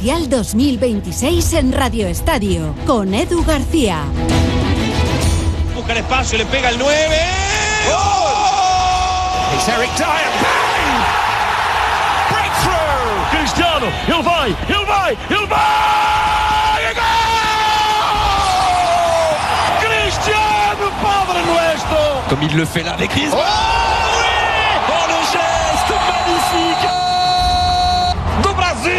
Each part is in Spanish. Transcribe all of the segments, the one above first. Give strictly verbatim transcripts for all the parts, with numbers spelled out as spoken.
Mundial dos mil veintiséis en Radio Estadio, con Edu García. Busca el espacio, le pega el nueve. ¡Gol! Es Eric Dyer. Bang! Breakthrough! Cristiano, ele vai, ele vai, ele vai! E gol! Cristiano, Padre Nuestro! Comme il le fait là avec Griezmann. Oh, oui! Oh, le geste magnifique do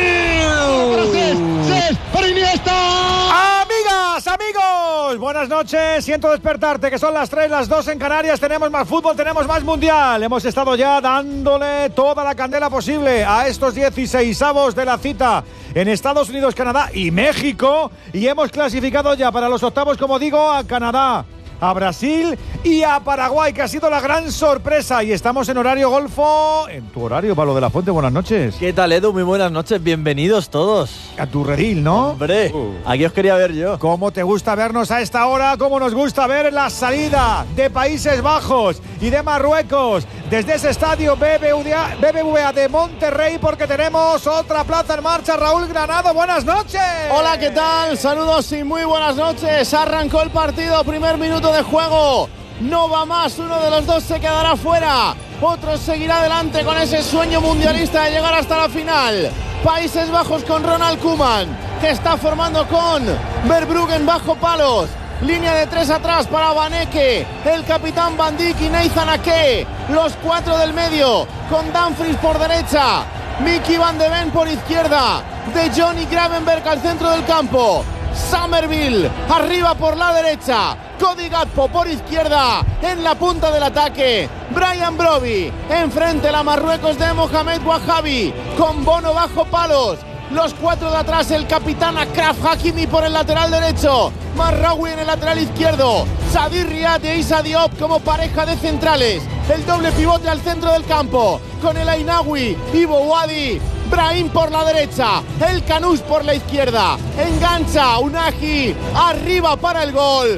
Brasil! ¡Brasil! ¡Para Iniesta! Amigas, amigos, buenas noches. Siento despertarte, que son las tres, las dos en Canarias. Tenemos más fútbol, tenemos más mundial. Hemos estado ya dándole toda la candela posible a estos dieciseisavos de la cita en Estados Unidos, Canadá y México. Y hemos clasificado ya para los octavos, como digo, a Canadá, a Brasil y a Paraguay, que ha sido la gran sorpresa. Y estamos en horario golfo. En tu horario, Pablo de la Fuente, buenas noches. ¿Qué tal, Edu? Muy buenas noches, bienvenidos todos. A tu redil, ¿no? Hombre, uh. aquí os quería ver yo. ¿Cómo te gusta vernos a esta hora? ¿Cómo nos gusta ver la salida de Países Bajos y de Marruecos desde ese estadio B B V A de Monterrey? Porque tenemos otra plaza en marcha. Raúl Granado, buenas noches. Hola, ¿qué tal? Saludos y muy buenas noches. Arrancó el partido, primer minuto de juego. No va más, uno de los dos se quedará fuera. Otro seguirá adelante con ese sueño mundialista de llegar hasta la final. Países Bajos con Ronald Koeman, que está formando con Verbruggen bajo palos. Línea de tres atrás para Vaneke, el capitán Van Dijk y Nathan Ake. Los cuatro del medio, con Dumfries por derecha, Mickey Van de Ven por izquierda, De Jong y Gravenberch al centro del campo. Somerville arriba por la derecha, Cody Gakpo por izquierda, en la punta del ataque Brian Brobbey, enfrente la Marruecos de Mohamed Wahabi, con Bono bajo palos. Los cuatro de atrás, el capitán Achraf Hakimi por el lateral derecho, Marraoui en el lateral izquierdo, Sadir Riad e Issa Diop como pareja de centrales. El doble pivote al centro del campo, con el Ainaoui, Ivo Wadi, Brahim por la derecha, el Canús por la izquierda. Engancha Unagi, arriba para el gol,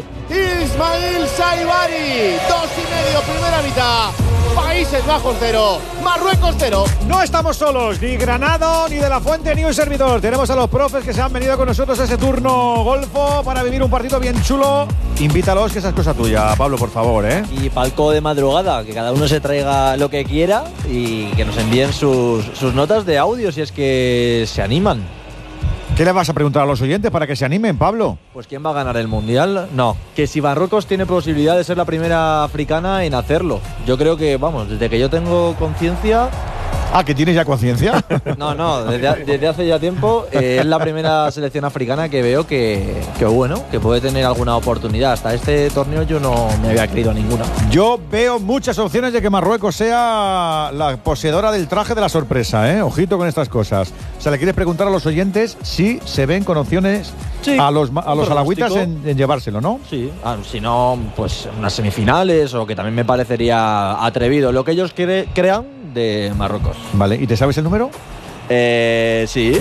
Ismail Saibari. Dos y medio, primera mitad. Países Bajos cero, Marruecos cero. No estamos solos, ni Granado, ni de la Fuente, ni un servidor. Tenemos a los profes que se han venido con nosotros a ese turno golfo para vivir un partido bien chulo. Invítalos, que esa es cosa tuya, Pablo, por favor, ¿eh? Y palco de madrugada, que cada uno se traiga lo que quiera y que nos envíen sus, sus notas de audio si es que se animan. ¿Qué le vas a preguntar a los oyentes para que se animen, Pablo? Pues ¿quién va a ganar el Mundial? No, que si Marruecos tiene posibilidad de ser la primera africana en hacerlo. Yo creo que, vamos, desde que yo tengo conciencia... Ah, ¿que tienes ya conciencia? No, no, desde, desde hace ya tiempo eh, es la primera selección africana que veo que, que, bueno, que puede tener alguna oportunidad. Hasta este torneo yo no me había creído ninguna. Yo veo muchas opciones de que Marruecos sea la poseedora del traje de la sorpresa, ¿eh? Ojito con estas cosas. O sea, le quieres preguntar a los oyentes si se ven con opciones sí, a los, a los alagüitas en, en llevárselo, ¿no? Sí, ah, si no, pues unas semifinales o que también me parecería atrevido. Lo que ellos cre- crean de Marruecos. Vale, ¿y te sabes el número? Eh, sí.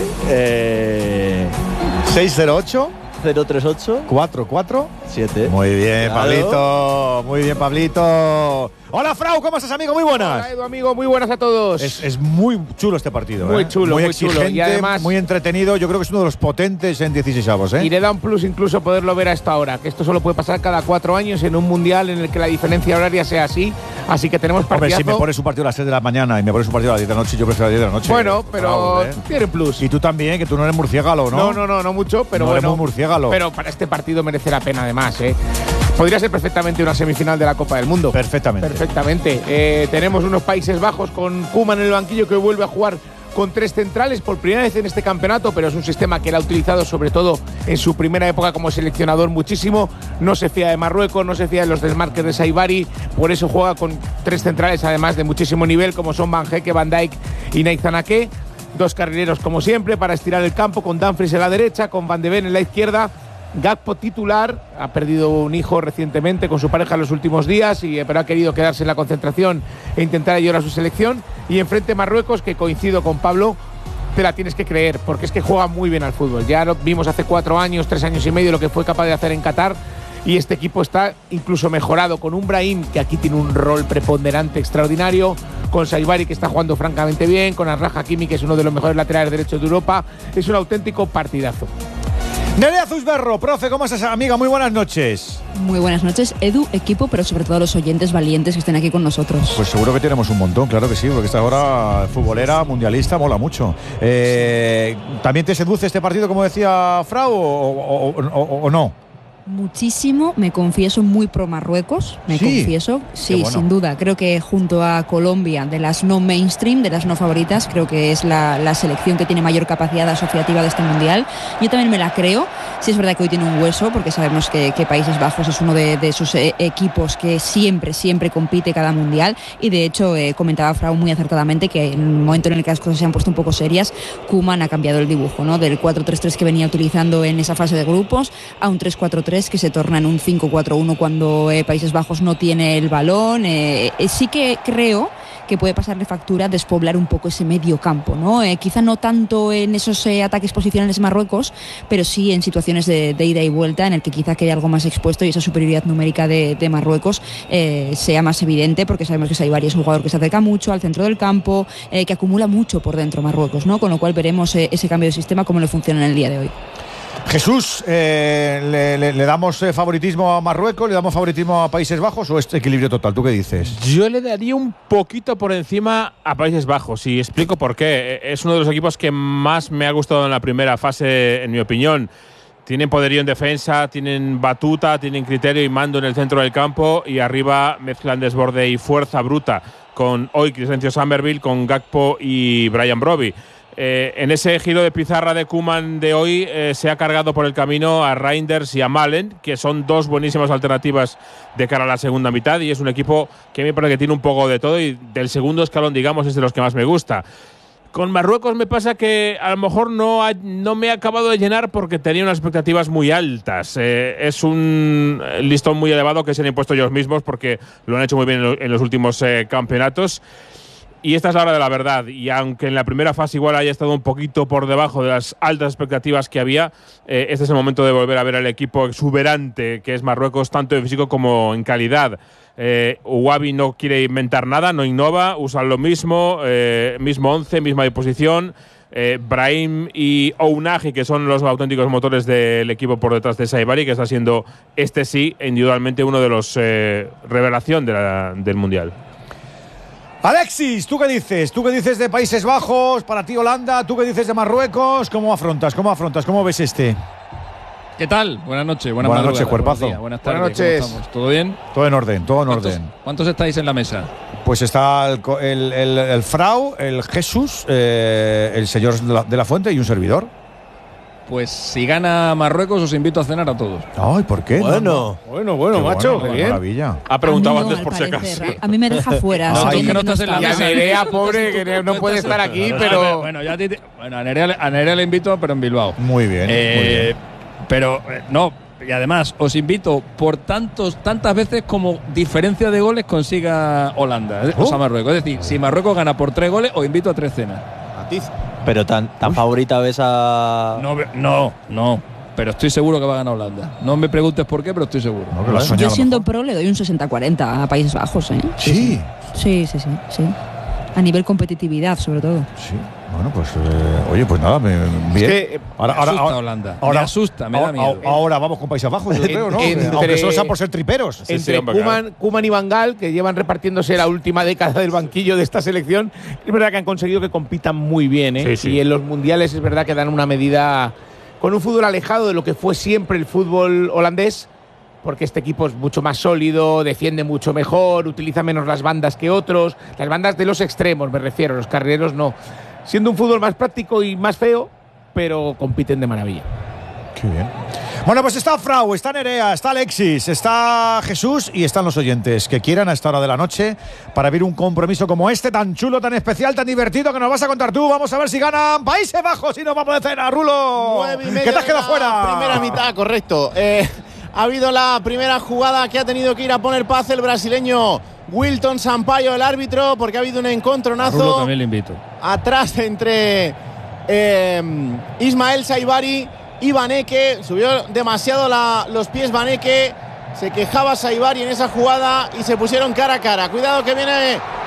Eh, seis cero ocho cero tres ocho cuatro cuatro siete. Muy bien, claro. Pablito. Muy bien, Pablito. Hola, Frau, ¿cómo estás, amigo? Muy buenas. Hola, Edu, amigo, muy buenas a todos. Es, es muy chulo este partido. Muy ¿eh? chulo, muy, muy exigente, chulo. Y además, muy entretenido. Yo creo que es uno de los potentes en dieciseisavos, ¿eh? Y le da un plus incluso poderlo ver a esta hora, que esto solo puede pasar cada cuatro años en un mundial en el que la diferencia horaria sea así. Así que tenemos partidazo. Hombre, si me pones un partido a las seis de la mañana y me pones un partido a las diez de la noche, yo prefiero a las diez de la noche. Bueno, pero Raúl, ¿eh? tiene plus. Y tú también, que tú no eres murciégalo, ¿no? No, no, no, no mucho, pero no bueno. eres muy murciégalo. Pero para este partido merece la pena, además, ¿eh? Podría ser perfectamente una semifinal de la Copa del Mundo. Perfectamente. Perfectamente. Eh, tenemos unos Países Bajos con Koeman en el banquillo, que vuelve a jugar con tres centrales por primera vez en este campeonato, pero es un sistema que él ha utilizado sobre todo en su primera época como seleccionador muchísimo. No se fía de Marruecos, no se fía de los desmarques de Saibari, por eso juega con tres centrales además de muchísimo nivel, como son Van Hecke, Van Dijk y Nathan Ake. Dos carrileros como siempre para estirar el campo, con Dumfries en la derecha, con Van de Ven en la izquierda. Gakpo titular, ha perdido un hijo recientemente con su pareja en los últimos días, y, pero ha querido quedarse en la concentración e intentar ayudar a su selección. Y enfrente Marruecos, que coincido con Pablo, te la tienes que creer, porque es que juega muy bien al fútbol. Ya lo vimos hace cuatro años, tres años y medio, lo que fue capaz de hacer en Qatar, y este equipo está incluso mejorado, con un Brahim que aquí tiene un rol preponderante extraordinario, con Saibari, que está jugando francamente bien, con Achraf Hakimi, que es uno de los mejores laterales derechos de Europa. Es un auténtico partidazo. Nerea Zusberro, profe, ¿cómo estás, amiga? Muy buenas noches. Muy buenas noches, Edu, equipo, pero sobre todo los oyentes valientes que estén aquí con nosotros. Pues seguro que tenemos un montón, claro que sí, porque esta hora futbolera, mundialista, mola mucho. Eh, ¿También te seduce este partido, como decía Frau, o, o, o, o no? Muchísimo, me confieso muy pro Marruecos, me sí. confieso, sí, bueno. sin duda, creo que junto a Colombia, de las no mainstream, de las no favoritas, creo que es la, la selección que tiene mayor capacidad asociativa de este mundial. Yo también me la creo, sí es verdad que hoy tiene un hueso, porque sabemos que, que Países Bajos es uno de, de esos eh, equipos que siempre, siempre compite cada mundial, y de hecho eh, comentaba Frau muy acertadamente que en el momento en el que las cosas se han puesto un poco serias, Koeman ha cambiado el dibujo, ¿no? Del cuatro tres tres que venía utilizando en esa fase de grupos a un tres cuatro tres que se torna en un cinco cuatro uno cuando eh, Países Bajos no tiene el balón. Eh, eh, sí que creo que puede pasarle factura despoblar un poco ese medio campo, ¿no? Eh, quizá no tanto en esos eh, ataques posicionales de Marruecos, pero sí en situaciones de, de ida y vuelta, en el que quizá quede algo más expuesto y esa superioridad numérica de, de Marruecos eh, sea más evidente, porque sabemos que Saibari es un jugador que se acerca mucho al centro del campo, eh, que acumula mucho por dentro Marruecos, ¿no? Con lo cual veremos eh, ese cambio de sistema, cómo le funciona en el día de hoy. Jesús, eh, ¿le, le, ¿le damos eh, favoritismo a Marruecos? ¿Le damos favoritismo a Países Bajos o es equilibrio total? ¿Tú qué dices? Yo le daría un poquito por encima a Países Bajos y explico por qué. Es uno de los equipos que más me ha gustado en la primera fase, en mi opinión. Tienen poderío en defensa, tienen batuta, tienen criterio y mando en el centro del campo, y arriba mezclan desborde y fuerza bruta con hoy Crescencio Summerville, con Gakpo y Brian Brobbey. Eh, en ese giro de pizarra de Koeman de hoy eh, se ha cargado por el camino a Reinders y a Malen, que son dos buenísimas alternativas de cara a la segunda mitad, y es un equipo que me parece que tiene un poco de todo, y del segundo escalón, digamos, es de los que más me gusta. Con Marruecos me pasa que a lo mejor no, ha, no me ha acabado de llenar porque tenía unas expectativas muy altas. Eh, es un listón muy elevado que se han impuesto ellos mismos porque lo han hecho muy bien en, lo, en los últimos eh, campeonatos. Y esta es la hora de la verdad, y aunque en la primera fase igual haya estado un poquito por debajo de las altas expectativas que había, eh, este es el momento de volver a ver al equipo exuberante que es Marruecos, tanto en físico como en calidad. Eh, Ouabi no quiere inventar nada, no innova, usa lo mismo, eh, mismo once, misma disposición. Eh, Brahim y Ounahi, que son los auténticos motores del equipo por detrás de Saibari, que está siendo este sí, individualmente, uno de los eh, revelación de la, del Mundial. Alexis, ¿tú qué dices? ¿Tú qué dices de Países Bajos? Para ti Holanda, ¿tú qué dices de Marruecos? ¿Cómo afrontas? ¿Cómo afrontas? ¿Cómo ves este? ¿Qué tal? Buenas noches. Buenas, buenas noches, cuerpazo. Buenas, buenas tardes. Buenas noches. ¿Cómo estamos? ¿Todo bien? Todo en orden, todo en ¿Cuántos, orden. ¿Cuántos estáis en la mesa? Pues está el, el, el, el Frau, el Jesús, eh, el señor de la, de la Fuente y un servidor. Pues si gana Marruecos os invito a cenar a todos. Ay, ¿por qué? Bueno, no, no. bueno, bueno, Qué macho, bueno, qué bien. Maravilla. Ha preguntado no, antes por si parecer, acaso. A mí me deja fuera. No, sabiendo que no que estás en la Y a mesa. Nerea, pobre, que no puede estar aquí, No, pero… Bueno, ya te, bueno, a Nerea, a Nerea le invito, pero en Bilbao. Muy bien, Eh, muy bien. Pero, eh, no, y además os invito por tantos tantas veces como diferencia de goles consiga Holanda, eh, o sea, Marruecos. Es decir, si Marruecos gana por tres goles, os invito a tres cenas. Pero tan, tan favorita ves a… No, no, no. Pero estoy seguro que va a ganar Holanda. No me preguntes por qué, pero estoy seguro. No, que lo has soñado Yo a lo siendo mejor. pro le doy un sesenta cuarenta a Países Bajos, ¿eh? Sí, Sí, sí, sí, sí. A nivel competitividad, sobre todo. sí. Bueno, pues, eh, oye, pues nada, me, bien. que, eh, ahora, me ahora, asusta ahora, Holanda. ahora- me asusta, me da ahora- miedo. Ahora vamos con Países Bajos, yo creo, ¿no? Entre- Aunque solo sea por ser triperos. Sí, Entre hombre, Koeman, Koeman y Van Gaal, que llevan repartiéndose la última década del banquillo de esta selección, es verdad que han conseguido que compitan muy bien, ¿eh? Sí, sí. Y en los mundiales es verdad que dan una medida con un fútbol alejado de lo que fue siempre el fútbol holandés, porque este equipo es mucho más sólido, defiende mucho mejor, utiliza menos las bandas que otros, las bandas de los extremos me refiero, los carrileros no. Siendo un fútbol más práctico y más feo, pero compiten de maravilla. Qué bien. Bueno, pues está Frau, está Nerea, está Alexis, está Jesús y están los oyentes que quieran a esta hora de la noche para ver un compromiso como este, tan chulo, tan especial, tan divertido que nos vas a contar tú. Vamos a ver si ganan Países Bajos y nos vamos de cena, Rulo. Nueve y media ¿Qué te has de quedado la fuera? Primera mitad, correcto. Eh, ha habido la primera jugada que ha tenido que ir a poner paz el brasileño Wilton Sampaio, el árbitro, porque ha habido un A Rulo encontronazo también le invito. atrás entre eh, Ismael Saibari y Vaneke. Subió demasiado la, los pies Vaneke. Se quejaba Saibari en esa jugada y se pusieron cara a cara. Cuidado que viene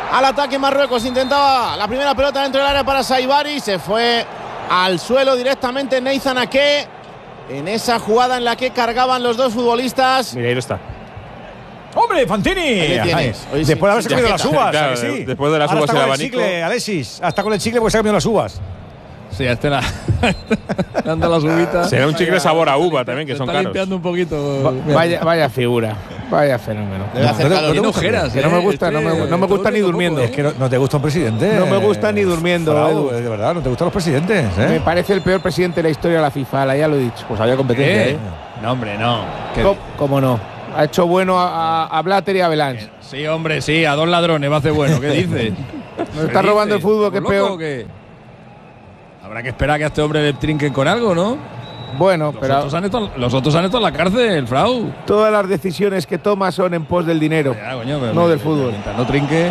al ataque Marruecos. Intentaba la primera pelota dentro del área para Saibari. Se fue al suelo directamente Neizan Ake. En esa jugada en la que cargaban los dos futbolistas. Mira, ahí lo está. ¡Hombre, Fantini! Ay, después de haberse comido las uvas, claro, ¿a que sí? Después de las Ahora uvas está y el con abanico. chicle, Alexis. Hasta con el chicle porque se ha comido las uvas. Sí, este la. Anda las uvitas. Será un chicle sabor a uva también, que Se son está caros. limpiando un poquito. Vaya, vaya figura. Vaya fenómeno. Debe hacer calor. Tiene ojeras, Que no me gusta, eh, no me, este- no me gusta ni todo durmiendo. Es que no, no te gusta un presidente. No me gusta ni durmiendo, Frau, Edu. de verdad, no te gustan los presidentes. ¿eh? Me parece el peor presidente de la historia de la FIFA, ya lo he dicho. Pues había competencia, ¿Qué? ¿eh? No, hombre, no. Que- ¿Cómo, cómo no? Ha hecho bueno a, a Blatter y a Belange. Sí, hombre, sí, a dos ladrones va a hacer bueno. ¿Qué dices? Nos está robando el fútbol, que es ¿Estamos peor. locos o qué? Habrá que esperar a que a este hombre le trinquen con algo, ¿no? Bueno, Los, pero otros han estado, los otros han estado en la cárcel, Frau. todas las decisiones que toma son en pos del dinero, Ya, coño, pero- no del fútbol. Mientras no trinque.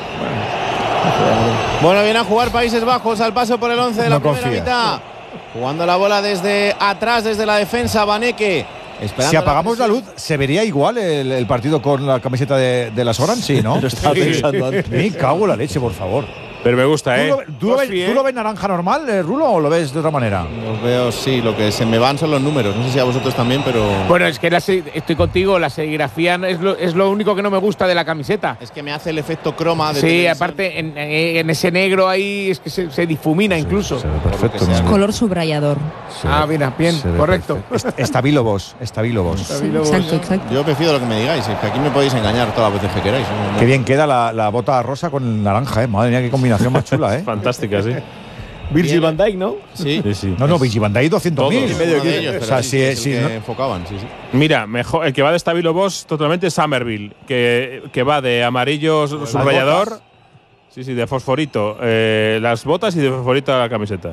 Bueno, viene a jugar Países Bajos al paso por el once de la No primera confías. mitad. Jugando la bola desde atrás, desde la defensa, Vaneke. Esperando Si apagamos la presión. luz, ¿se vería igual el, el partido con la camiseta de, de las Orange? Sí, ¿no? Lo estaba pensando antes. Me cago en la leche, por favor. Pero me gusta, ¿Tú, ¿eh? lo, tú lo Pues ves, sí, tú ¿eh? lo ves naranja normal, eh, Rulo, o lo ves de otra manera? Los veo, sí, lo que se me van son los números. No sé si a vosotros también, pero. Bueno, es que la se- estoy contigo, la serigrafía es lo, es lo único que no me gusta de la camiseta. Es que me hace el efecto croma de Sí, televisión. aparte en, en ese negro ahí es que se, se difumina incluso. Se ve perfecto. sea. mira. Color subrayador. Se Ah, ve- mira, bien, se ve correcto. perfecto. Est- Estabilobos, estabilobos. Exacto, exacto. Yo me fío de lo que me digáis. Es que aquí me podéis engañar todas las veces que queráis. No, no. Qué bien queda la, la bota rosa con el naranja, ¿eh? Madre mía, qué combinación más chula, ¿eh? Fantástica, sí. Virgil van Dijk, ¿no? Sí. Sí, sí. No, no, Vinci Van Dijk doscientos mil. Todos. Uno de ellos, pero O sea, sí, si, sí, es si el no- que enfocaban, sí, sí. Mira, mejor, el que va de Stabilo Boss totalmente es Somerville, que, que va de amarillo subrayador. Sí, sí, de fosforito. eh, las botas y de fosforito la camiseta.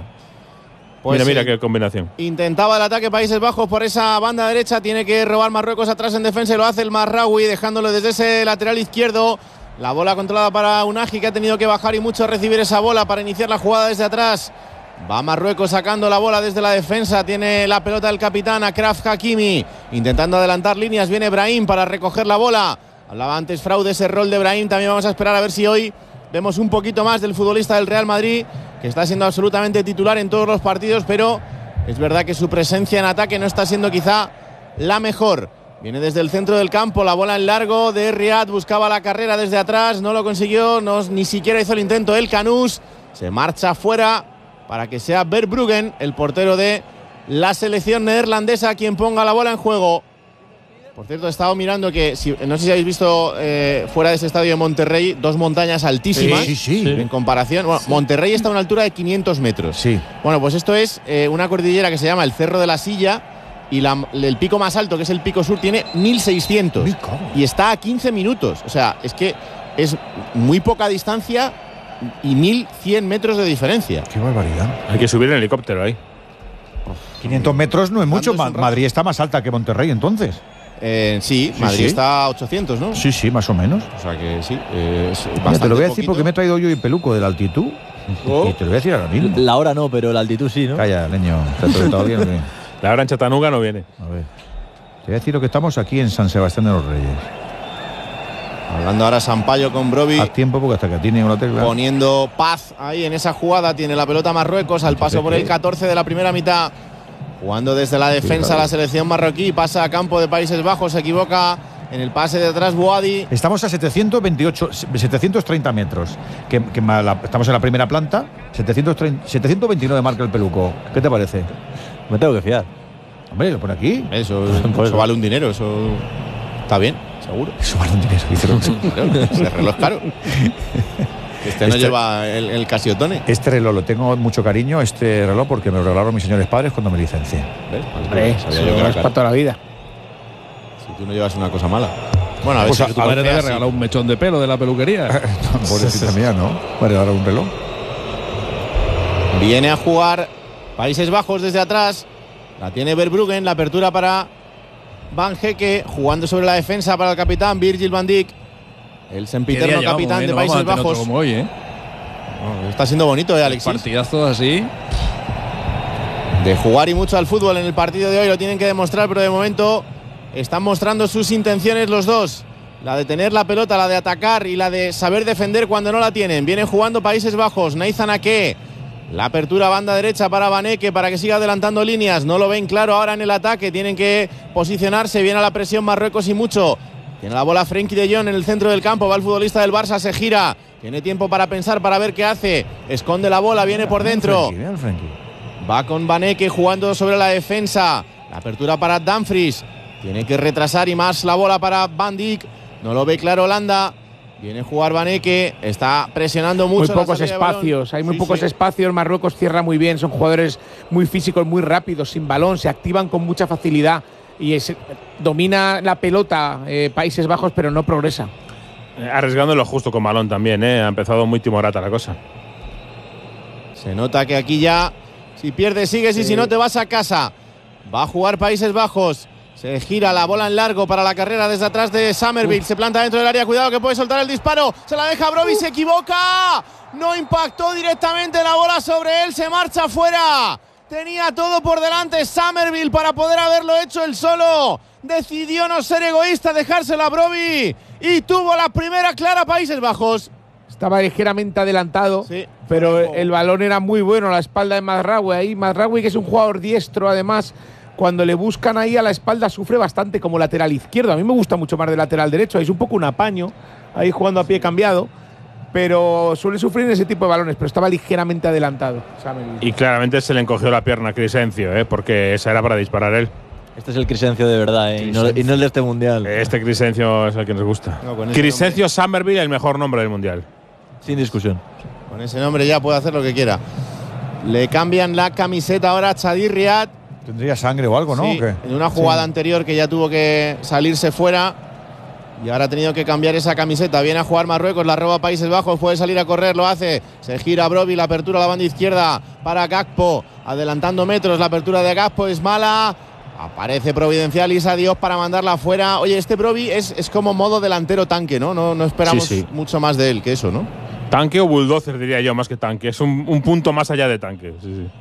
Pues mira, mira sí. qué combinación. Intentaba el ataque Países Bajos por esa banda derecha. Tiene que robar Marruecos atrás en defensa y lo hace el Marraoui, dejándolo desde ese lateral izquierdo. La bola controlada para Unagi, que ha tenido que bajar y mucho a recibir esa bola para iniciar la jugada desde atrás. Va Marruecos sacando la bola desde la defensa. Tiene la pelota el capitán Akraf Hakimi. Intentando adelantar líneas. Viene Brahim para recoger la bola. Hablaba antes Frau de ese rol de Brahim. También vamos a esperar a ver si hoy vemos un poquito más del futbolista del Real Madrid, que está siendo absolutamente titular en todos los partidos, pero es verdad que su presencia en ataque no está siendo quizá la mejor. Viene desde el centro del campo, la bola en largo de Riyad, buscaba la carrera desde atrás, no lo consiguió, no, ni siquiera hizo el intento el Canús, se marcha fuera para que sea Verbruggen, el portero de la selección neerlandesa, quien ponga la bola en juego. Por cierto, he estado mirando que, si, no sé si habéis visto eh, fuera de ese estadio de Monterrey, dos montañas altísimas. Sí, sí, sí. En comparación, bueno, Monterrey está a una altura de quinientos metros. Sí. Bueno, pues esto es eh, una cordillera que se llama el Cerro de la Silla y la- el pico más alto, que es el pico sur, tiene mil seiscientos Me cago. y está a quince minutos. O sea, es que es muy poca distancia y mil cien metros de diferencia. Qué barbaridad. Hay que subir en helicóptero ahí. quinientos metros no es mucho. Dando Ma- es un Madrid está más alta que Monterrey, entonces. Eh, sí, Sí, Madrid sí. está a ochocientos, ¿no? Sí, sí, más o menos. O sea que sí, eh, es Mira, bastante te lo voy a decir poquito. porque me he traído yo el peluco de la altitud. Oh. Y te lo voy a decir ahora mismo. La hora no, pero la altitud sí, ¿no? Calla, leño. ¿Te has todavía no viene? La hora en Chattanooga no viene. A ver. Te voy a decir lo que estamos aquí en San Sebastián de los Reyes. Hablando ahora Sampaio con Brovi, Haz tiempo porque hasta que tiene una tecla. poniendo paz ahí en esa jugada. Tiene la pelota Marruecos al paso por el catorce de la primera mitad. Jugando desde la defensa la selección marroquí. Pasa a campo de Países Bajos. Se equivoca en el pase de atrás Boadi. Estamos a setecientos veintiocho, setecientos treinta metros. Que, que ma- la- estamos en la primera planta. setecientos treinta, setecientos veintinueve marca el peluco. ¿Qué te parece? Me tengo que fiar. Hombre, lo pone aquí. Eso, Pues eso vale un dinero. Eso está bien, seguro. Eso vale un dinero. Dice el otro. Claro, ese reloj es caro. Este no Este- lleva el, el Casiotone. Este reloj lo tengo mucho cariño, este reloj, porque me lo regalaron mis señores padres cuando me licencié. ¿Ves? Hombre, Sabía eso yo que era es caro. para toda la vida. Si tú no llevas una cosa mala. Bueno, a ver Pues si a- tu Tu padre madre te sea había así. regalado un mechón de pelo de la peluquería. Pobrecita mía, ¿no? Me regalaron un reloj. Viene a jugar Países Bajos desde atrás. La tiene Verbruggen. La apertura para Van Hecke. Jugando sobre la defensa para el capitán Virgil van Dijk. El Qué día sempiterno llevamos, capitán ¿eh? de No vamos a Países tener otro Bajos. como hoy, ¿eh? Oh, está siendo bonito, ¿eh, Alexis? Partidazos así. De jugar y mucho al fútbol en el partido de hoy. Lo tienen que demostrar, pero de momento están mostrando sus intenciones los dos. La de tener la pelota, la de atacar y la de saber defender cuando no la tienen. Viene jugando Países Bajos. Neizan Ake. La apertura banda derecha para Vaneke para que siga adelantando líneas. No lo ven claro ahora en el ataque. Tienen que posicionarse. Viene a la presión Marruecos y mucho. Tiene la bola Frenkie de Jong en el centro del campo. Va el futbolista del Barça, se gira. Tiene tiempo para pensar, para ver qué hace. Esconde la bola, viene por dentro. Va con Vaneke jugando sobre la defensa. La apertura para Dumfries. Tiene que retrasar y más la bola para Van Dijk. No lo ve claro Holanda. Viene a jugar Vaneke. Está presionando mucho. Muy pocos espacios. Hay muy sí, pocos sí. espacios. Marruecos cierra muy bien. Son jugadores muy físicos, muy rápidos, sin balón. Se activan con mucha facilidad. Y es, domina la pelota eh, Países Bajos, pero no progresa. Eh, arriesgando lo justo con balón también. Eh. Ha empezado muy timorata la cosa. Se nota que aquí ya, si pierdes sigues sí. y si no te vas a casa. Va a jugar Países Bajos. Se gira la bola en largo para la carrera desde atrás de Summerville. Uh. Se planta dentro del área. Cuidado que puede soltar el disparo. Se la deja Brobbey. Uh. Se equivoca. No impactó directamente la bola sobre él. Se marcha fuera. Tenía todo por delante Summerville para poder haberlo hecho él solo. Decidió no ser egoísta, dejársela a Brobbey. Y tuvo la primera clara Países Bajos. Estaba ligeramente adelantado. Sí. Pero el balón era muy bueno a la espalda de Mazraoui. Ahí Mazraoui, que es un jugador diestro además. Cuando le buscan ahí a la espalda sufre bastante como lateral izquierdo. A mí me gusta mucho más de lateral derecho. Es un poco un apaño ahí jugando a pie cambiado. Pero suele sufrir ese tipo de balones. Pero estaba ligeramente adelantado. Y claramente se le encogió la pierna a Crysencio, ¿eh? Porque esa era para disparar él. Este es el Crysencio de verdad, ¿eh? Y, no, y no el de este mundial. Este Crysencio es el que nos gusta. No, Crysencio Summerville, el mejor nombre del mundial. Sin discusión. Con ese nombre ya puede hacer lo que quiera. Le cambian la camiseta ahora a Chadi Riad. Tendría sangre o algo, ¿no? Sí, ¿O qué? En una jugada sí. anterior que ya tuvo que salirse fuera y ahora ha tenido que cambiar esa camiseta. Viene a jugar Marruecos, la roba Países Bajos, puede salir a correr, lo hace. Se gira Brobbey, la apertura a la banda izquierda para Gakpo, adelantando metros. La apertura de Gakpo es mala. Aparece Providencial y Issa Diop para mandarla afuera. Oye, este Brobbey es, es como modo delantero tanque, ¿no? No, no esperamos sí, sí. mucho más de él que eso, ¿no? Tanque o bulldozer, diría yo, más que tanque. Es un, un punto más allá de tanque. Sí, sí.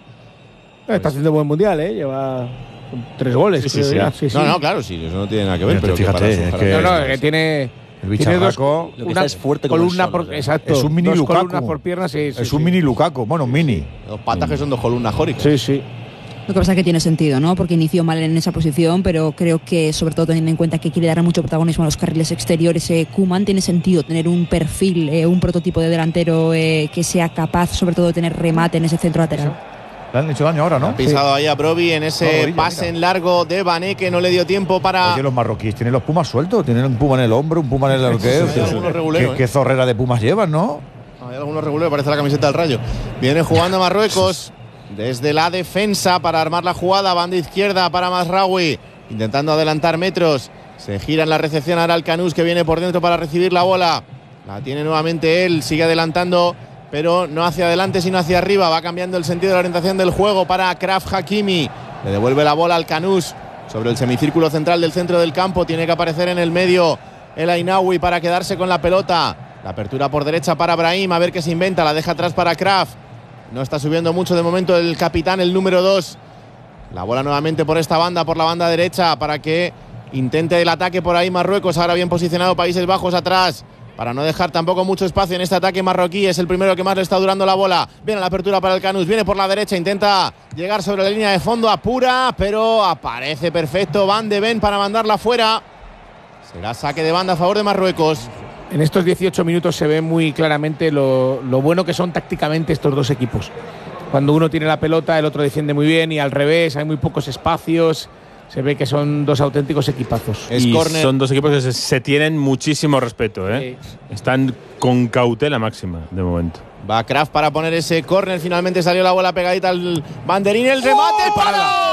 Está haciendo buen mundial, ¿eh? Lleva tres goles. Sí, sí, sí. Sí, sí. No, no, claro, sí, eso no tiene nada que ver. Pero, pero fíjate, que para, es que, no, no, que tiene. El bicharraco. Lo que está es fuerte como columna el sol, por, exacto. Es un mini dos Lukaku. columnas por pierna, sí, sí, es sí. un mini Lukaku. Bueno, un mini. Los patas que son dos columnas jóricas. Sí, sí. Lo que pasa es que tiene sentido, ¿no? Porque inició mal en esa posición, pero creo que, sobre todo teniendo en cuenta que quiere dar mucho protagonismo a los carriles exteriores, eh, Koeman, tiene sentido tener un perfil, eh, un prototipo de delantero eh, que sea capaz, sobre todo, de tener remate en ese centro lateral. Le han hecho daño ahora, ¿no? Ha pisado sí. ahí a Brobbey en ese no, orilla, pase mira. en largo de Vaneke, no le dio tiempo para… Oye, los marroquíes tienen los pumas sueltos, tienen un puma en el hombro, un puma en el… ¿Qué, sí, ¿Qué, ¿Qué zorrera de pumas llevan, no? Hay algunos reguleros, parece la camiseta del Rayo. Viene jugando Marruecos desde la defensa para armar la jugada, banda izquierda para Mazraoui, intentando adelantar metros. Se gira en la recepción ahora el Canús, que viene por dentro para recibir la bola. La tiene nuevamente él, sigue adelantando, pero no hacia adelante sino hacia arriba. Va cambiando el sentido de la orientación del juego para Achraf Hakimi. Le devuelve la bola al Canús sobre el semicírculo central del centro del campo. Tiene que aparecer en el medio el Ainaoui para quedarse con la pelota. La apertura por derecha para Brahim, a ver qué se inventa. La deja atrás para Achraf. No está subiendo mucho de momento el capitán, el número dos. La bola nuevamente por esta banda, por la banda derecha, para que intente el ataque por ahí Marruecos. Ahora bien posicionado Países Bajos atrás, para no dejar tampoco mucho espacio en este ataque marroquí. Es el primero que más le está durando la bola. Viene la apertura para el Canús, viene por la derecha, intenta llegar sobre la línea de fondo, apura, pero aparece perfecto Van de Ven para mandarla fuera. Será saque de banda a favor de Marruecos. En estos dieciocho minutos se ve muy claramente lo, lo bueno que son tácticamente estos dos equipos. Cuando uno tiene la pelota, el otro defiende muy bien, y al revés, hay muy pocos espacios. Se ve que son dos auténticos equipazos. Es y corner. Son dos equipos que se, se tienen muchísimo respeto, ¿eh? Sí. Están con cautela máxima de momento. Va Kraft para poner ese córner. Finalmente salió la bola pegadita al banderín. El remate ¡Oh! para…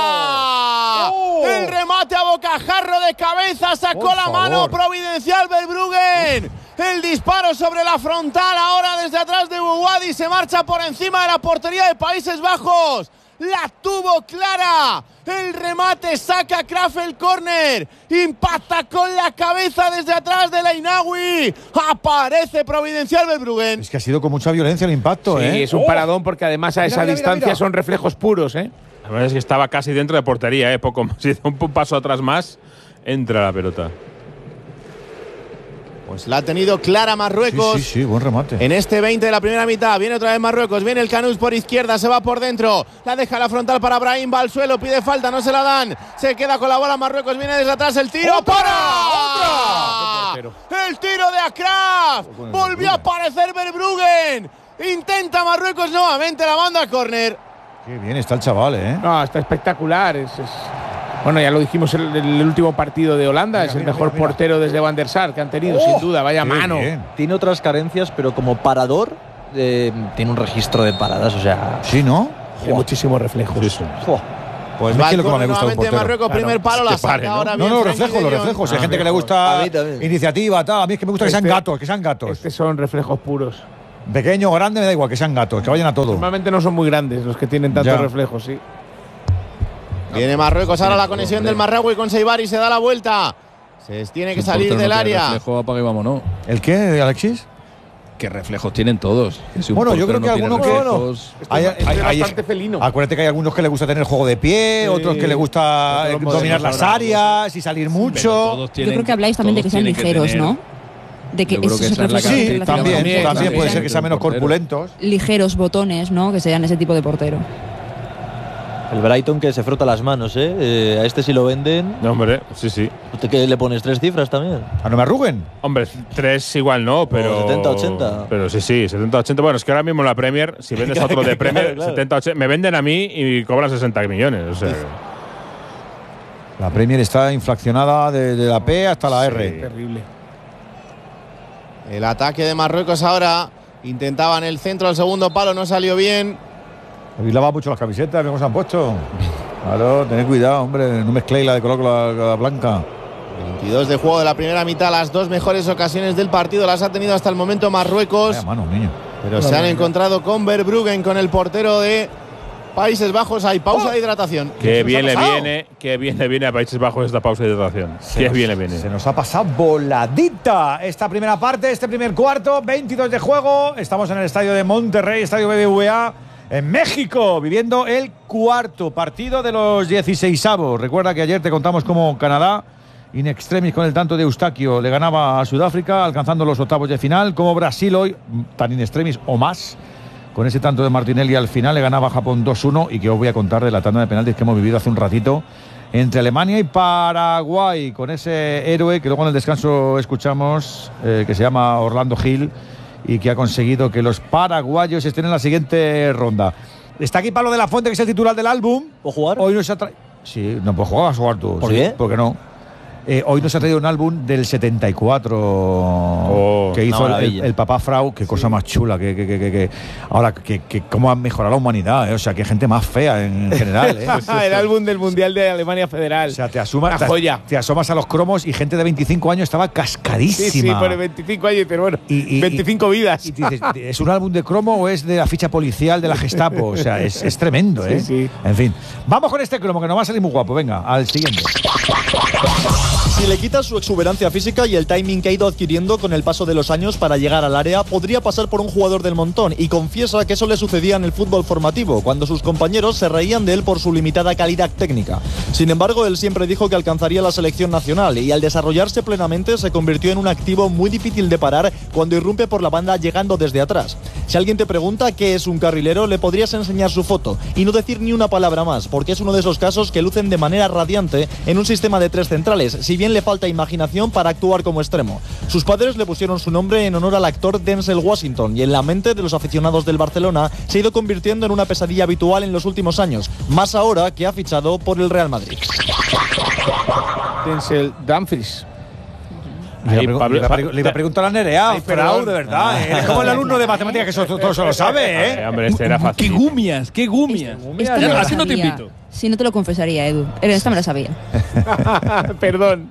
¡Oh! El remate a bocajarro de cabeza. Sacó Por la favor. mano Providencial Verbruggen. El disparo sobre la frontal ahora desde atrás de Bouhaddi. Se marcha por encima de la portería de Países Bajos. La tuvo clara. El remate saca Kraft el córner. Impacta con la cabeza desde atrás de Ainaoui. Aparece Providencial Verbruggen. Es que ha sido con mucha violencia el impacto, sí, ¿eh? es un oh. paradón porque además a mira, esa mira, distancia mira, mira. son reflejos puros, ¿eh? La verdad es que estaba casi dentro de portería, ¿eh? Poco más. Si hizo un paso atrás más, entra la pelota. Pues la ha tenido clara Marruecos. Sí, sí, sí, buen remate. En este veinte de la primera mitad. Viene otra vez Marruecos. Viene el Canús por izquierda. Se va por dentro. La deja la frontal para Brahim. Va al suelo. Pide falta. No se la dan. Se queda con la bola Marruecos. Viene desde atrás el tiro. ¡Otra! ¡Para! ¡Otra! El tiro de Akraf. Volvió a aparecer Verbruggen. Intenta Marruecos nuevamente la banda a córner. Qué bien está el chaval, ¿eh? No, está espectacular. Es, es... Bueno, ya lo dijimos en el, el último partido de Holanda. Mira, es el mira, mejor mira, mira. portero desde Van der Sar que han tenido, oh, sin duda. Vaya mano. Bien. Tiene otras carencias, pero como parador eh, tiene un registro de paradas, o sea... Sí, ¿no? Tiene muchísimos reflejos. Sí, sí. Pues es lo que me gusta un portero. Marruecos, claro, primer palo, la saca ¿no? ahora No, no, los reflejos, los reflejos. Hay ah, gente que le gusta iniciativa, tal. A mí es que me gusta este, que sean gatos, que sean gatos. Estos son reflejos puros. Pequeño o grande, me da igual, que sean gatos, que vayan a todo. Normalmente no son muy grandes los que tienen tantos ya. reflejos, sí. Viene Marruecos, ahora la conexión del Marragüe con Seibari, se da la vuelta. Se tiene que salir del área. Reflejo, apaga y vámonos. ¿El qué, Alexis? ¿Qué reflejos tienen todos? Que si bueno, yo creo que no algunos que no. hay, hay, hay, hay, bastante felino. Acuérdate que hay algunos que le gusta tener juego de pie, sí, otros que le gusta dominar las áreas y salir mucho. Tienen, yo creo que habláis también de que sean ligeros, que ¿no? De que, eso que se refleja. Sí, también, también, también puede ser que sean menos corpulentos. Ligeros botones, ¿no? Que sean ese tipo de portero. El Brighton que se frota las manos, ¿eh? eh a este sí lo venden. No, hombre, sí, sí. ¿Usted que le pones tres cifras también? ¿A no me arruguen? Hombre, tres igual no, pero… setenta ochenta. Pero sí, sí, setenta ochenta. Bueno, es que ahora mismo la Premier, si vendes a otro de Premier, claro, claro. setenta ochenta. Me venden a mí y cobran sesenta millones, o sea… Sí. La Premier está inflacionada de, de la P hasta la R. Sí, terrible. El ataque de Marruecos ahora. Intentaban el centro al segundo palo, no salió bien. Habéis lavado mucho las camisetas, ¿cómo se han puesto? Claro, tened cuidado, hombre, no mezcléis la de color con la, la blanca. veintidós de juego de la primera mitad, las dos mejores ocasiones del partido las ha tenido hasta el momento Marruecos. Vaya mano, niño. Pero Hola, se han encontrado con Verbruggen, con el portero de Países Bajos. Hay pausa oh. de hidratación. Qué bien le viene, qué bien le viene a Países Bajos esta pausa de hidratación. Se qué nos, bien le viene. Se nos ha pasado voladita esta primera parte, este primer cuarto, veintidós de juego. Estamos en el estadio de Monterrey, estadio B B V A. En México, viviendo el cuarto partido de los dieciseisavos. Recuerda que ayer te contamos cómo Canadá, in extremis con el tanto de Eustaquio, le ganaba a Sudáfrica, alcanzando los octavos de final. Como Brasil hoy, tan in extremis o más, con ese tanto de Martinelli al final, le ganaba a Japón dos uno. Y que os voy a contar de la tanda de penaltis que hemos vivido hace un ratito entre Alemania y Paraguay, con ese héroe que luego en el descanso escuchamos, eh, que se llama Orlando Gil, y que ha conseguido que los paraguayos estén en la siguiente ronda. Está aquí Pablo de la Fuente, que es el titular del álbum. ¿Puedo jugar? Hoy nos ha traído… Sí, no puedes jugar, vas a jugar tú. ¿Por sí, qué? ¿Por qué no? Eh, hoy nos ha traído un álbum del setenta y cuatro oh, que hizo el, el, el papá Frau. Qué sí. cosa más chula. Que, que, que, que, que ahora, que, que cómo ha mejorado la humanidad. Eh? O sea, qué gente más fea en general. ¿eh? El álbum del Mundial de Alemania Federal. O sea, te, asuma, te, joya. te asomas a los cromos y gente de veinticinco años estaba cascadísima. Sí, sí, por veinticinco años, pero bueno, y, y, veinticinco vidas. Y, y dices, ¿es un álbum de cromo o es de la ficha policial de la Gestapo? O sea, es, es tremendo, ¿eh? Sí, sí. En fin, vamos con este cromo que nos va a salir muy guapo. Venga, al siguiente. Si le quitas su exuberancia física y el timing que ha ido adquiriendo con el paso de los años para llegar al área, podría pasar por un jugador del montón, y confiesa que eso le sucedía en el fútbol formativo, cuando sus compañeros se reían de él por su limitada calidad técnica. Sin embargo, él siempre dijo que alcanzaría la selección nacional, y al desarrollarse plenamente se convirtió en un activo muy difícil de parar cuando irrumpe por la banda llegando desde atrás. Si alguien te pregunta qué es un carrilero, le podrías enseñar su foto y no decir ni una palabra más, porque es uno de esos casos que lucen de manera radiante en un sistema de tres centrales, si bien le falta imaginación para actuar como extremo. Sus padres le pusieron su nombre en honor al actor Denzel Washington, y en la mente de los aficionados del Barcelona se ha ido convirtiendo en una pesadilla habitual en los últimos años, más ahora que ha fichado por el Real Madrid. Denzel Dumfries. Le iba, Pablo, le, iba, le iba a preguntar a Nerea, Frau, de verdad. ¿eh? Es como el alumno de matemáticas que eso, todo eso lo sabe, ¿eh? Hombre, este era fácil. ¡Qué gumias! ¡Qué gumias! Esta no así no te invito. Si no te lo confesaría, Edu. Esta me la sabía. Perdón.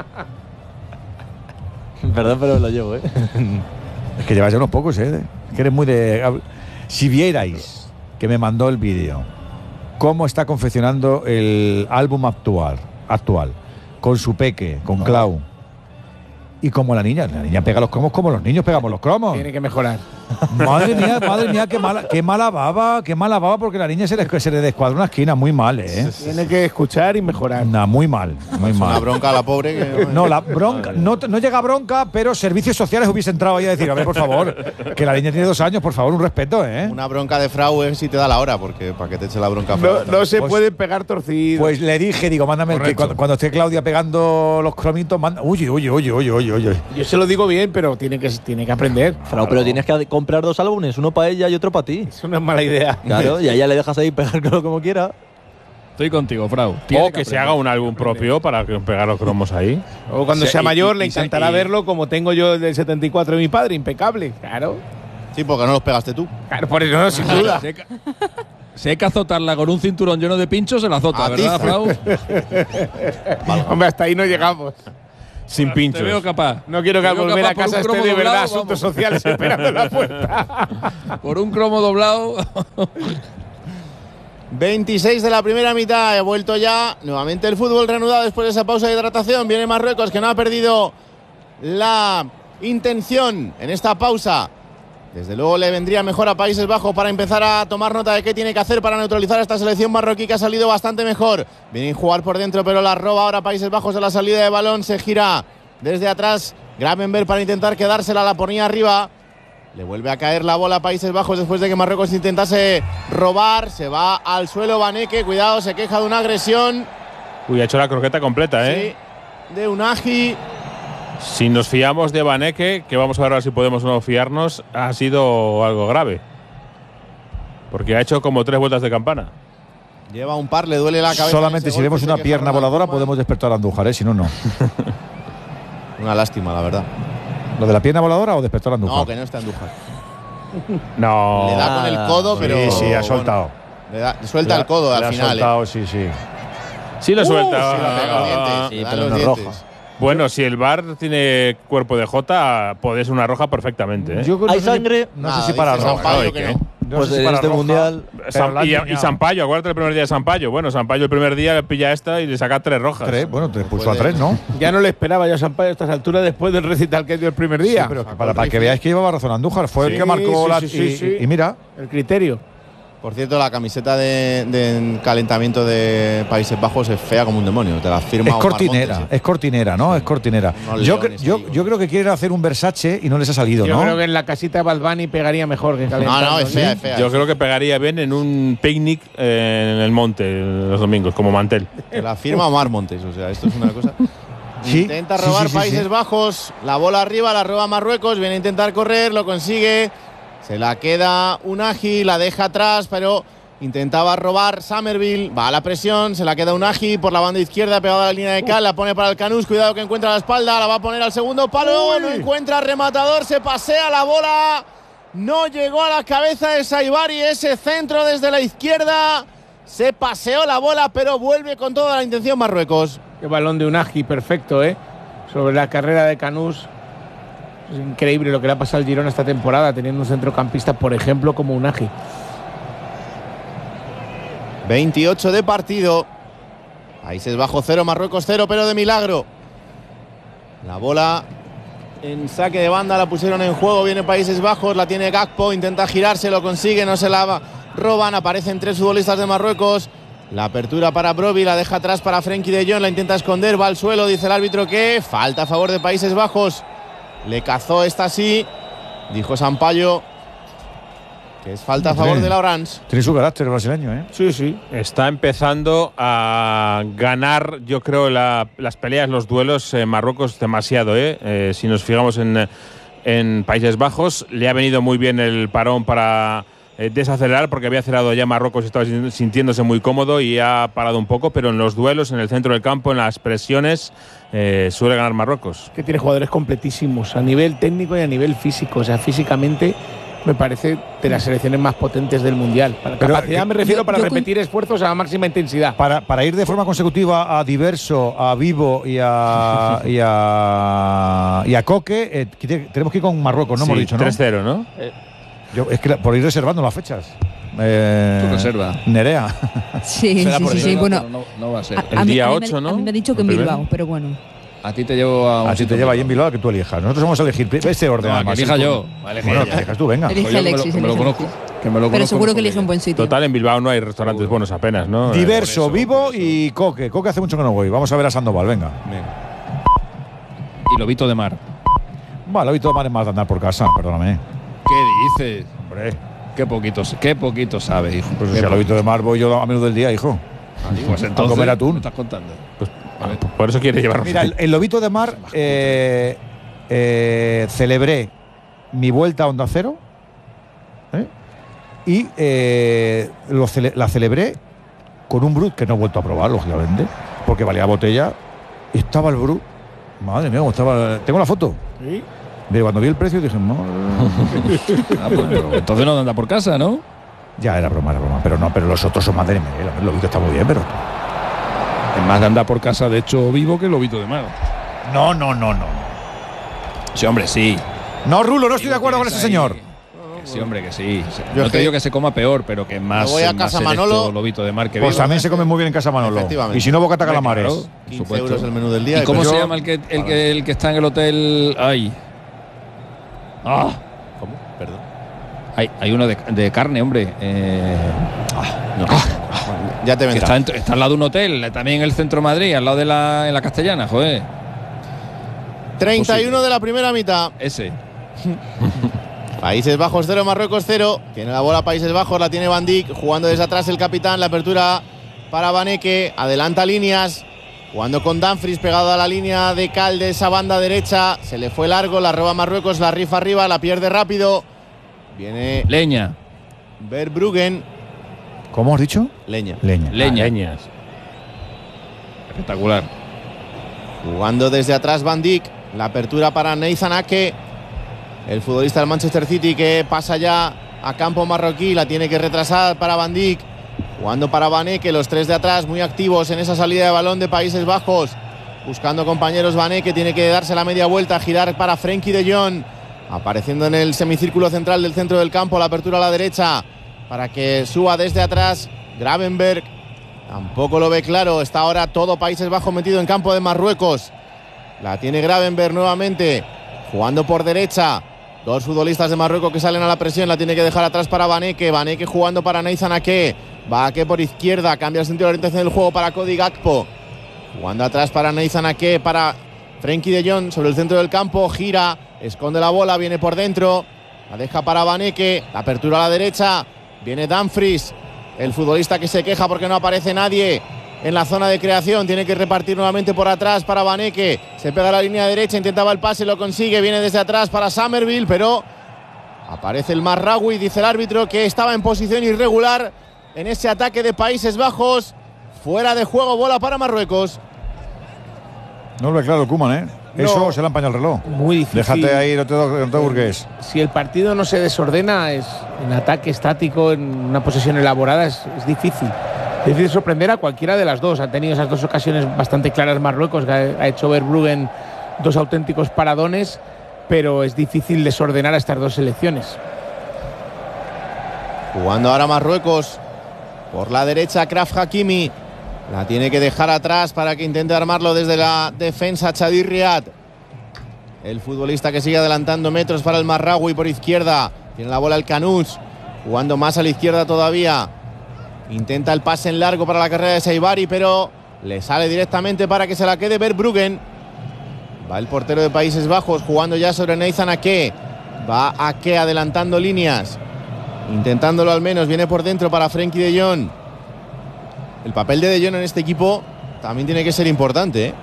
Perdón, pero lo llevo, ¿eh? Es que llevas ya unos pocos, ¿eh? Que eres muy de… Si vierais que me mandó el vídeo, cómo está confeccionando el álbum actual, actual con su peque, con Clau. Y como la niña, la niña pega los cromos como los niños pegamos los cromos. Tiene que mejorar. Madre mía, madre mía, qué mala, qué mala baba, qué mala baba, porque la niña se le, se le descuadra una esquina, muy mal, ¿eh? Tiene que escuchar y mejorar. Nah, muy mal, muy mal. Una bronca a la pobre. Que... No, la bronca, no, no llega bronca, pero servicios sociales hubiese entrado ahí a decir, a ver, por favor, que la niña tiene dos años, por favor, un respeto, ¿eh? Una bronca de Frau es si te da la hora, porque para que te eche la bronca. No, no se Pues- puede pegar torcido. Pues le dije, digo, mándame el que cuando, cuando esté Claudia pegando los cromitos, manda. Uy, uy, uy, uy, uy, uy. Yo se lo digo bien, pero tiene que, tiene que aprender. Frau, pero tienes que comprar dos álbumes, uno para ella y otro para ti. Eso no es mala idea. Claro, y a ella le dejas ahí pegarlo como quiera. Estoy contigo, Frau. O que se haga un álbum propio para que pegar los cromos ahí. O cuando Sí, sea y- mayor y- le y- encantará y- verlo como tengo yo el del setenta y cuatro de mi padre, impecable. Claro. Sí, porque no los pegaste tú. Claro, por eso no, sin duda. Si hay que- Si hay que azotarla con un cinturón lleno de pinchos, se la azota, A ti. ¿verdad, Frau? Hombre, hasta ahí no llegamos. Sin pinchos. Te veo capaz. No quiero que Te al veo volver capaz a por un casa esté cromo de verdad doblado, asuntos vamos. sociales esperando en la puerta. Por un cromo doblado. veintiséis de la primera mitad, he vuelto ya. Nuevamente el fútbol reanudado después de esa pausa de hidratación. Viene Marruecos, que no ha perdido la intención en esta pausa. Desde luego le vendría mejor a Países Bajos para empezar a tomar nota de qué tiene que hacer para neutralizar a esta selección marroquí, que ha salido bastante mejor. Vienen a jugar por dentro, pero la roba ahora Países Bajos a la salida de balón. Se gira desde atrás Gravenberg para intentar quedársela, la ponía arriba. Le vuelve a caer la bola a Países Bajos después de que Marruecos intentase robar. Se va al suelo Vaneke, cuidado, se queja de una agresión. Uy, ha hecho la croqueta completa, ¿eh? Sí, de Unagi. Si nos fiamos de Vaneke, que vamos a ver ahora si podemos o no fiarnos, ha sido algo grave. Porque ha hecho como tres vueltas de campana. Lleva un par, le duele la cabeza. Solamente si vemos una pierna voladora podemos despertar a Andújar, ¿eh? Si no, no. Una lástima, la verdad. ¿Lo de la pierna voladora o despertar a Andújar? No, que no está Andújar. No. Le da con el codo, pero. Sí, sí, ha bueno, soltado. le da- suelta Le el codo le al ha final. soltado, eh. sí, sí. Sí lo Uh, suelta. sí, le pega los dientes, Sí, le dan pero los no es dientes. roja. Bueno, si el V A R tiene cuerpo de J, puede ser una roja perfectamente, ¿eh? Yo no ¿Hay sé sangre? Si, no Nada, sé si para dice roja. Sampaio Ay, que ¿qué? no. No Pues sé si en para este roja, mundial. pero Sam- la y, niña- y Sampaio, acuérdate el primer día de Sampaio. Bueno, Sampaio el primer día le pilla esta y le saca tres rojas. Tres, bueno, te puso a puede. tres, ¿no? Ya no le esperaba yo a Sampaio a estas alturas después del recital que dio el primer día. Sí, pero que para, para que veáis que llevaba razón Andújar, fue el Sí, que marcó sí, la. sí, sí, y, sí. y mira, El criterio. Por cierto, la camiseta de, de calentamiento de Países Bajos es fea como un demonio. Te la firma es Omar cortinera, Montes, ¿eh? es cortinera, ¿no? Es cortinera. Unos Yo, cre- leones yo, ahí, yo creo que quieren hacer un Versace y no les ha salido, Yo ¿no? creo que en la casita de Bad Bunny pegaría mejor que No, calentando. no, es fea, es fea. Yo creo que pegaría bien en un picnic eh, en el monte los domingos, como mantel. Te la firma Omar Montes. O sea, esto es una cosa. Sí, Intenta sí, robar sí, sí, Países sí. Bajos. La bola arriba, la roba Marruecos. Viene a intentar correr, lo consigue. Se la queda Unagi, la deja atrás, pero intentaba robar Somerville. Va a la presión, se la queda Unagi por la banda izquierda, pegada a la línea de cal. La pone para el Canús. Cuidado que encuentra la espalda. La va a poner al segundo palo. Uy. No encuentra rematador. Se pasea la bola. No llegó a la cabeza de Saibari. Ese centro desde la izquierda. Se paseó la bola, pero vuelve con toda la intención Marruecos. Qué balón de Unagi, perfecto, ¿eh? Sobre la carrera de Canús. Es increíble lo que le ha pasado al Girona esta temporada, teniendo un centrocampista, por ejemplo, como Unagi. veintiocho de partido. Países Bajos cero, Marruecos cero, pero de milagro. La bola en saque de banda la pusieron en juego. Viene Países Bajos, la tiene Gakpo, intenta girarse, lo consigue, no se la roban. Aparecen tres futbolistas de Marruecos. La apertura para Broby, la deja atrás para Frenkie de Jong, la intenta esconder, va al suelo, dice el árbitro que falta a favor de Países Bajos. Le cazó esta sí, dijo Sampaio, que es falta a favor Sí. de la Orange. Tiene su carácter el brasileño, ¿eh? Sí, sí. Está empezando a ganar, yo creo, la- las peleas, los duelos en Marruecos demasiado, ¿eh? Eh, si nos fijamos en, en Países Bajos, le ha venido muy bien el parón para eh, desacelerar, porque había acelerado ya Marruecos y estaba sin- sintiéndose muy cómodo y ha parado un poco, pero en los duelos, en el centro del campo, en las presiones, eh, suele ganar Marruecos. Que tiene jugadores completísimos a nivel técnico y a nivel físico. O sea, físicamente me parece de las selecciones más potentes del Mundial. Para Pero, capacidad me refiero yo- para yo repetir esfuerzos a la máxima intensidad. Para, para ir de forma consecutiva a Diverso, a Vivo y a, y a, y a Coque, eh, que- tenemos que ir con Marruecos, no Sí, hemos dicho, ¿no? tres cero, ¿no? Yo, es que la- por ir reservando las fechas. Eh, Tú reserva. Nerea. Sí, Será sí, por sí, sí, Girona, bueno. pero no, no va a ser. A, El a mí- día a mí me- ocho, ¿no? A mí me ha dicho que en El primero. Bilbao, pero bueno. A ti te llevo a un A ti te lleva ahí en Bilbao, que tú elijas. Nosotros vamos a elegir este orden. No, además, que elija ¿sí? yo. Vale, Bueno, ella. que elijas tú, venga. Elige Yo Alexis. me lo, me lo elige conozco. Alexis. Que me lo Pero conozco seguro con que elige ella. un buen sitio. Total, en Bilbao no hay restaurantes buenos apenas, ¿no? Diverso, Por eso, Vivo por eso. y Coque. Coque hace mucho que no voy. Vamos a ver a Sandoval, venga. Y Lobito de Mar. Vale, hoy todo mal es más de andar por casa, perdóname. ¿Qué dices? Hombre, Qué poquito, qué poquito sabe, hijo. pues Qué si al lobito de mar voy yo a menudo del día, hijo. Pues a entonces, comer atún. ¿qué estás contando? Pues, por eso quiere llevarnos. Mira, el, el lobito de mar eh, eh, celebré mi vuelta a Onda Cero ¿eh? y eh, lo cele la celebré con un Brut que no he vuelto a probar, lógicamente, porque valía la botella y estaba el Brut. Madre mía, cómo estaba. Tengo la foto. ¿Sí? De cuando vi el precio dije, no. Ah, pues, pero entonces no anda por casa, ¿no? Ya era broma, era broma, pero no, pero los otros son más de nivel. El lobito está muy bien, pero. Es más de andar por casa, de hecho, Vivo que Lobito de Mar. No, no, no, no. Sí, hombre, sí. No, Rulo, no estoy de acuerdo con ese señor. Sí, hombre, que sí. Yo no es te que- digo que se coma peor, pero que más. voy a más casa selecto Manolo. Lobito de Mar que Pues Vivo. también se come muy bien en casa Manolo. Efectivamente. Y si no, bocata Hombre, calamares. claro, por quince supuesto. euros el menú del día. ¿Y cómo pues se yo- llama el que, el, que, el que está en el hotel? Ay. Ah, ¿Cómo? Perdón. hay, hay uno de, de carne, hombre. Eh, ah, no. Ya te Que vendrá. está, en- está al lado de un hotel, también en el centro de Madrid, al lado de la, en la Castellana, joder. treinta y uno de la primera mitad. Ese. Países Bajos cero, Marruecos cero. Tiene la bola Países Bajos, la tiene Van Dijk. Jugando desde atrás el capitán. La apertura para Vaneke. Adelanta líneas. Jugando con Dumfries pegado a la línea de Cal de esa banda derecha. Se le fue largo, la roba Marruecos, la rifa arriba, la pierde rápido. Viene Leña. Verbruggen. ¿Cómo has dicho? Leña. Leña. Leña. Leñas. Espectacular. Jugando desde atrás Van Dijk. La apertura para Nathan Ake. El futbolista del Manchester City que pasa ya a campo marroquí. La tiene que retrasar para Van Dijk. Jugando para Vaneke, los tres de atrás muy activos en esa salida de balón de Países Bajos. Buscando compañeros Vaneke, tiene que darse la media vuelta, girar para Frenkie de Jong. Apareciendo en el semicírculo central del centro del campo, la apertura a la derecha para que suba desde atrás Gravenberg. Tampoco lo ve claro, está ahora todo Países Bajos metido en campo de Marruecos. La tiene Gravenberg nuevamente, jugando por derecha. Dos futbolistas de Marruecos que salen a la presión, la tiene que dejar atrás para Vaneke. Vaneke jugando para Nathan Ake. Va Ake por izquierda, cambia el sentido de orientación del juego para Cody Gakpo. Jugando atrás para Nathan Ake, para Frenkie de Jong sobre el centro del campo, gira, esconde la bola, viene por dentro, la deja para Vaneke, la apertura a la derecha, viene Dumfries, el futbolista que se queja porque no aparece nadie en la zona de creación, tiene que repartir nuevamente por atrás para Vaneke, se pega a la línea derecha, intentaba el pase, lo consigue, viene desde atrás para Summerville, pero aparece el Marraoui, dice el árbitro que estaba en posición irregular en ese ataque de Países Bajos, fuera de juego, bola para Marruecos. No lo ve claro Koeman, ¿eh? No. Eso se le ha empañado el reloj. Muy difícil. Déjate ahí, no te, no te burgues. Si el partido no se desordena, es en ataque estático, en una posesión elaborada, es, es difícil. Es difícil sorprender a cualquiera de las dos. Ha tenido esas dos ocasiones bastante claras Marruecos, que ha, ha hecho Verbruggen dos auténticos paradones, pero es difícil desordenar a estas dos selecciones. Jugando ahora Marruecos por la derecha, Kraf Hakimi. La tiene que dejar atrás para que intente armarlo desde la defensa Chadir Riad. El futbolista que sigue adelantando metros para el Marraoui por izquierda. Tiene la bola el Canús. Jugando más a la izquierda todavía. Intenta el pase en largo para la carrera de Saibari, pero le sale directamente para que se la quede Verbruggen. Va el portero de Países Bajos jugando ya sobre Nathan Ake. Va Ake adelantando líneas. Intentándolo al menos. Viene por dentro para Frenkie de Jong. El papel de De Jong en este equipo también tiene que ser importante, ¿eh?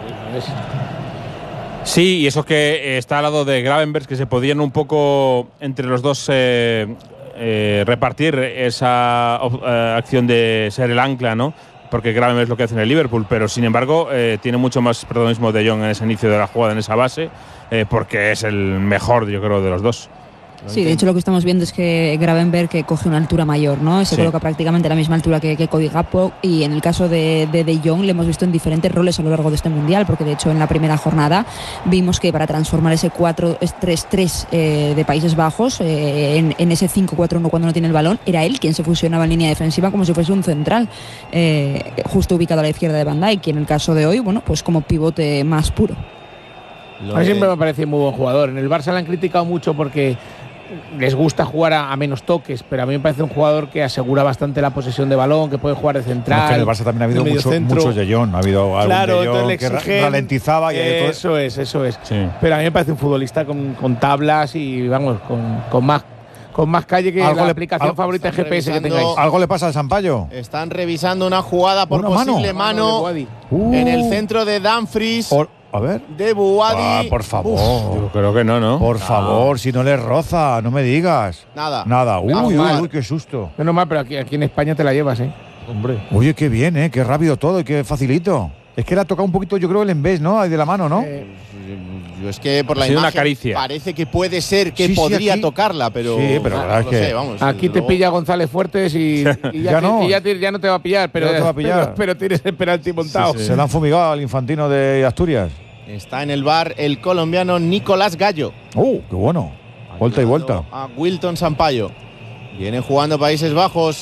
Sí, y eso que eh, está al lado de Gravenberg, que se podían un poco entre los dos eh, eh, repartir esa eh, acción de ser el ancla, ¿no? Porque Gravenberg es lo que hace en el Liverpool, pero sin embargo eh, tiene mucho más protagonismo De Jong en ese inicio de la jugada, en esa base, eh, porque es el mejor, yo creo, de los dos. Sí, de hecho lo que estamos viendo es que Gravenberg que coge una altura mayor, ¿no? Se Sí. coloca prácticamente a la misma altura que, que Cody Gakpo, y en el caso de, de De Jong le hemos visto en diferentes roles a lo largo de este mundial, porque de hecho en la primera jornada vimos que para transformar ese cuatro tres tres eh, de Países Bajos eh, en, en ese cinco cuatro uno cuando no tiene el balón, era él quien se fusionaba en línea defensiva como si fuese un central, eh, justo ubicado a la izquierda de Van Dijk, y en el caso de hoy, bueno, pues como pivote más puro. A mí siempre me parece muy buen jugador. En el Barça le han criticado mucho porque les gusta jugar a, a menos toques, pero a mí me parece un jugador que asegura bastante la posesión de balón, que puede jugar de central. No, es que en el Barça también ha habido de mucho, mediocentro. muchos de Jong. Ha habido algún Claro, de Jong entonces le que ra- exigen, ralentizaba. Y eh, todo- eso es, eso es. Sí. Pero a mí me parece un futbolista con, con tablas y, vamos, con, con más con más calle que Algo la le- aplicación algo- favorita de G P S que revisando- tengáis. ¿Algo le pasa al Sampaio? Están revisando una jugada por ¿Una mano? posible Mano mano, de Buadi. Uh. en el centro de Dumfries, Por- a ver. de Buadi. Ah, por favor. Yo creo que no, ¿no? Por favor, si no le roza, no me digas. Nada. Nada. Uy, Vamos, uy, mal. uy, qué susto. Menos mal, pero aquí, aquí en España te la llevas, ¿eh? Hombre. Oye, qué bien, ¿eh? Qué rápido todo y qué facilito. Es que le ha tocado un poquito, yo creo, el embés, ¿no? Ahí de la mano, ¿no? Eh, Yo es que por la Ha sido una imagen caricia. parece que puede ser que Sí, sí, podría aquí. tocarla, pero Sí, pero la no, verdad no es que sé, vamos, Aquí te luego- pilla González Fuertes y, y ya, Ya te- no. y ya, te- ya no te va a pillar, pero, Ya no te va a pillar. pero, pero tienes el penalti montado. Se le han fumigado al infantino de Asturias. Está en el bar el colombiano Nicolás Gallo. ¡Uh, qué bueno! Vuelta y vuelta. A Wilton Sampaio. Viene jugando Países Bajos.